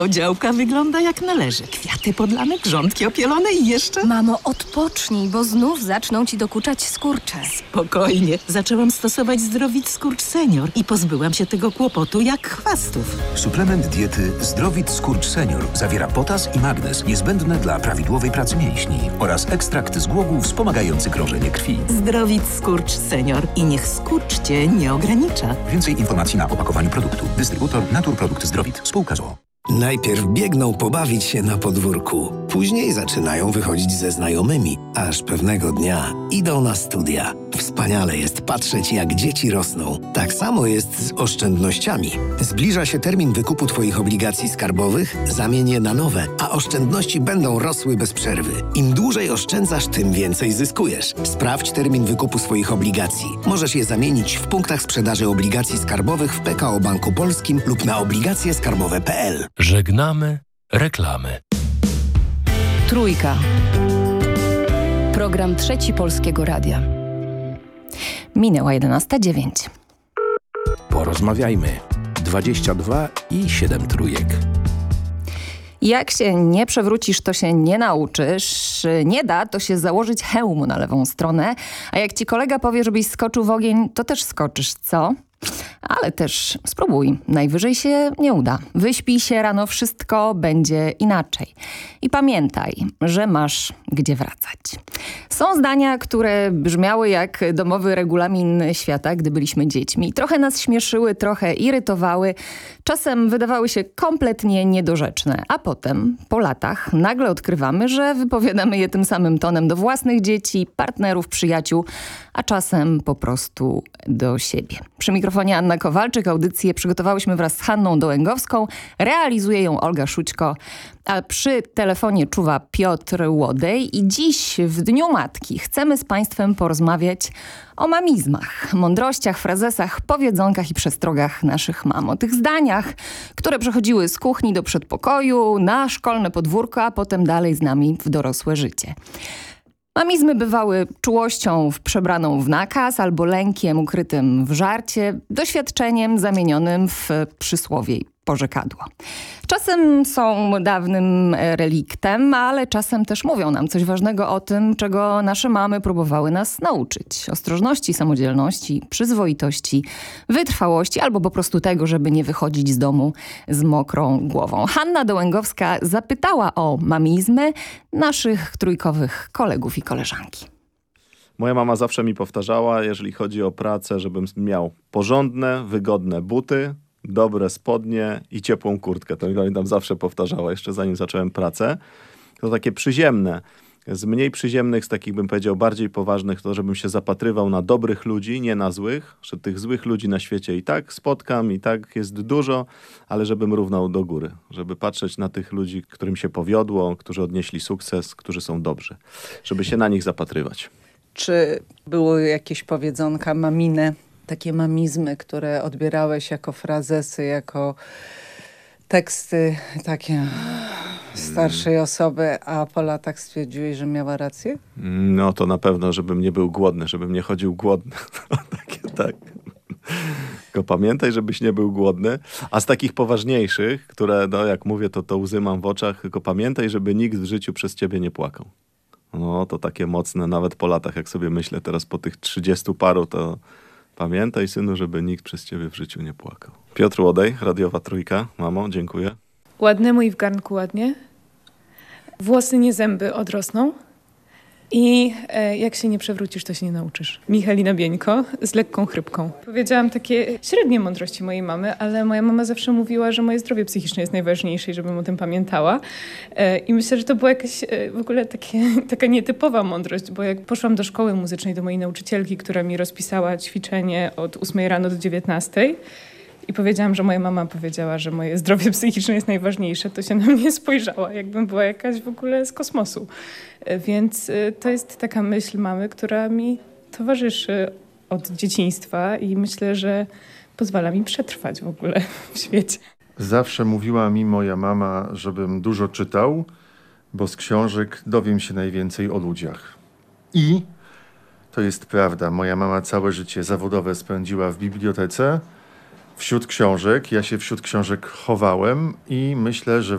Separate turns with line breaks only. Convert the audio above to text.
Działka wygląda jak należy. Kwiaty podlane, grządki opielone i jeszcze...
Mamo, odpocznij, bo znów zaczną ci dokuczać skurcze.
Spokojnie. Zaczęłam stosować Zdrowit Skurcz Senior i pozbyłam się tego kłopotu jak chwastów.
Suplement diety Zdrowit Skurcz Senior zawiera potas i magnez niezbędne dla prawidłowej pracy mięśni oraz ekstrakt z głogów wspomagający krążenie krwi.
Zdrowit Skurcz Senior i niech skurcz cię nie ogranicza.
Więcej informacji na opakowaniu produktu. Dystrybutor Naturprodukt Zdrowit. Spółka z o.o.
Najpierw biegną pobawić się na podwórku, później zaczynają wychodzić ze znajomymi, aż pewnego dnia idą na studia. Wspaniale jest patrzeć, jak dzieci rosną. Tak samo jest z oszczędnościami. Zbliża się termin wykupu Twoich obligacji skarbowych, zamień je na nowe, a oszczędności będą rosły bez przerwy. Im dłużej oszczędzasz, tym więcej zyskujesz. Sprawdź termin wykupu swoich obligacji. Możesz je zamienić w punktach sprzedaży obligacji skarbowych w PKO Banku Polskim lub na obligacjeskarbowe.pl.
Żegnamy reklamy.
Trójka. Program Trzeci Polskiego Radia. Minęła 11:09.
Porozmawiajmy. 22 i 7 trójek.
Jak się nie przewrócisz, to się nie nauczysz. Nie da, to się założyć hełmu na lewą stronę. A jak ci kolega powie, żebyś skoczył w ogień, to też skoczysz, co? Ale też spróbuj. Najwyżej się nie uda. Wyśpij się rano, wszystko będzie inaczej. I pamiętaj, że masz gdzie wracać. Są zdania, które brzmiały jak domowy regulamin świata, gdy byliśmy dziećmi. Trochę nas śmieszyły, trochę irytowały. Czasem wydawały się kompletnie niedorzeczne. A potem, po latach, nagle odkrywamy, że wypowiadamy je tym samym tonem do własnych dzieci, partnerów, przyjaciół, a czasem po prostu do siebie. Przy mikrofonie Anna Kowalczyk. Audycję przygotowałyśmy wraz z Hanną Dołęgowską. Realizuje ją Olga Szućko, a przy telefonie czuwa Piotr Łodej. I dziś, w Dniu Matki, chcemy z Państwem porozmawiać o mamizmach, mądrościach, frazesach, powiedzonkach i przestrogach naszych mam. O tych zdaniach, które przechodziły z kuchni do przedpokoju, na szkolne podwórko, a potem dalej z nami w dorosłe życie. Mamizmy bywały czułością przebraną w nakaz albo lękiem ukrytym w żarcie, doświadczeniem zamienionym w przysłowie i porzekadło. Czasem są dawnym reliktem, ale czasem też mówią nam coś ważnego o tym, czego nasze mamy próbowały nas nauczyć. Ostrożności, samodzielności, przyzwoitości, wytrwałości albo po prostu tego, żeby nie wychodzić z domu z mokrą głową. Hanna Dołęgowska zapytała o mamizmy naszych trójkowych kolegów i koleżanki.
Moja mama zawsze mi powtarzała, jeżeli chodzi o pracę, żebym miał porządne, wygodne buty, dobre spodnie i ciepłą kurtkę. To mi tam zawsze powtarzała, jeszcze zanim zacząłem pracę. To takie przyziemne. Z mniej przyziemnych, z takich bym powiedział bardziej poważnych, to żebym się zapatrywał na dobrych ludzi, nie na złych, że tych złych ludzi na świecie i tak spotkam, i tak jest dużo, ale żebym równał do góry. Żeby patrzeć na tych ludzi, którym się powiodło, którzy odnieśli sukces, którzy są dobrzy. Żeby się na nich zapatrywać.
Czy były jakieś powiedzonka mamine, takie mamizmy, które odbierałeś jako frazesy, jako teksty takie starszej osoby, a po latach stwierdziłeś, że miała rację?
No to na pewno, żebym nie był głodny, żebym nie chodził głodny. Takie tak. Tylko pamiętaj, żebyś nie był głodny. A z takich poważniejszych, które, no jak mówię, to łzy mam w oczach, tylko pamiętaj, żeby nikt w życiu przez ciebie nie płakał. No to takie mocne, nawet po latach, jak sobie myślę teraz po tych 30 paru, to pamiętaj, synu, żeby nikt przez ciebie w życiu nie płakał. Piotr Łodej, radiowa Trójka. Mamo, dziękuję.
Ładnemu i w garnku ładnie. Włosy nie zęby odrosną. I jak się nie przewrócisz, to się nie nauczysz. Michalina Bieńko z lekką chrypką. Powiedziałam takie średnie mądrości mojej mamy, ale moja mama zawsze mówiła, że moje zdrowie psychiczne jest najważniejsze i żebym o tym pamiętała. I myślę, że to była jakaś w ogóle taka nietypowa mądrość, bo jak poszłam do szkoły muzycznej, do mojej nauczycielki, która mi rozpisała ćwiczenie od 8 rano do 19 i powiedziałam, że moja mama powiedziała, że moje zdrowie psychiczne jest najważniejsze, to się na mnie spojrzała, jakbym była jakaś w ogóle z kosmosu. Więc to jest taka myśl mamy, która mi towarzyszy od dzieciństwa i myślę, że pozwala mi przetrwać w ogóle w świecie.
Zawsze mówiła mi moja mama, żebym dużo czytał, bo z książek dowiem się najwięcej o ludziach. I to jest prawda, moja mama całe życie zawodowe spędziła w bibliotece, wśród książek. Ja się wśród książek chowałem i myślę, że